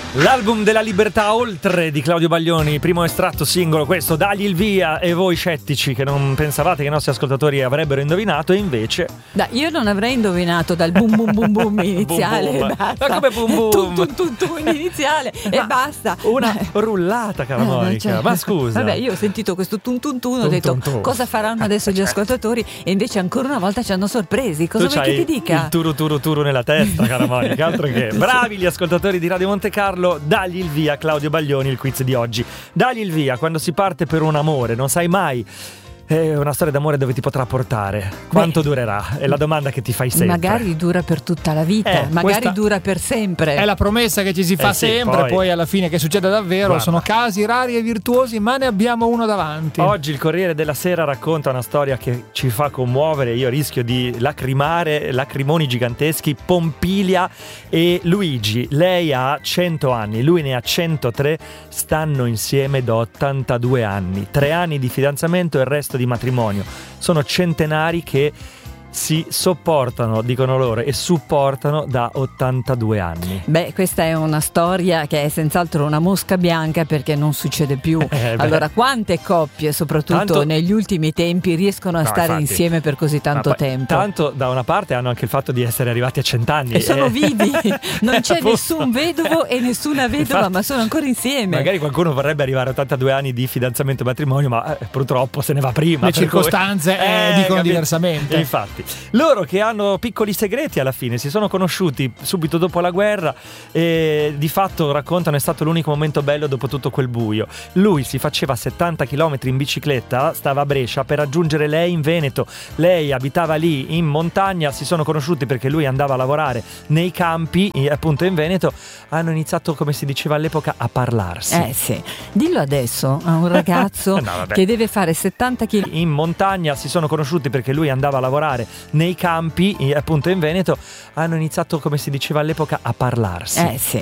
L'album della libertà oltre di Claudio Baglioni, primo estratto singolo questo, dagli il via. E voi scettici che non pensavate che i nostri ascoltatori avrebbero indovinato, e invece io non avrei indovinato dal boom boom boom boom iniziale. Boom boom. Basta. Ma come boom boom? Tum iniziale e basta. Una rullata, cara Monica. Ma scusa. Vabbè, io ho sentito questo tum ho detto cosa faranno adesso gli ascoltatori, e invece ancora una volta ci hanno sorpresi. Cosa vuoi che ti dica? Il turu nella testa, cara Monica, altro che. Bravi gli ascoltatori di Radio Monte Carlo. Dagli il via, Claudio Baglioni, il quiz di oggi. Dagli il via, quando si parte per un amore, non sai mai. È una storia d'amore dove ti potrà portare. Quanto durerà? È la domanda che ti fai sempre. Magari dura per tutta la vita, magari dura per sempre. È la promessa che ci si fa sempre, poi alla fine che succede davvero. Guarda, sono casi rari e virtuosi, ma ne abbiamo uno davanti. Oggi il Corriere della Sera racconta una storia che ci fa commuovere. Io rischio di lacrimoni giganteschi. Pompilia e Luigi. Lei ha 100 anni, lui ne ha 103. Stanno insieme da 82 anni. 3 anni di fidanzamento e il resto di matrimonio. Sono centenari che si sopportano, dicono loro, e supportano da 82 anni. Questa è una storia che è senz'altro una mosca bianca, perché non succede più. Allora, quante coppie, soprattutto negli ultimi tempi, riescono a stare insieme per così tanto tempo? Tanto da una parte hanno anche il fatto di essere arrivati a 100 anni e sono vivi, non c'è nessun vedovo e nessuna vedova, ma sono ancora insieme. Magari qualcuno vorrebbe arrivare a 82 anni di fidanzamento e matrimonio, ma purtroppo se ne va prima. Le circostanze dicono diversamente. Infatti, loro che hanno piccoli segreti alla fine, si sono conosciuti subito dopo la guerra e di fatto raccontano è stato l'unico momento bello dopo tutto quel buio. Lui si faceva 70 km in bicicletta, stava a Brescia per raggiungere lei in Veneto. Lei abitava lì in montagna, si sono conosciuti perché lui andava a lavorare nei campi appunto in Veneto. Hanno iniziato, come si diceva all'epoca, a parlarsi. Sì. Dillo adesso a un ragazzo che deve fare 70 km in montagna, si sono conosciuti perché lui andava a lavorare nei campi appunto in Veneto. Hanno iniziato, come si diceva all'epoca, a parlarsi. Sì.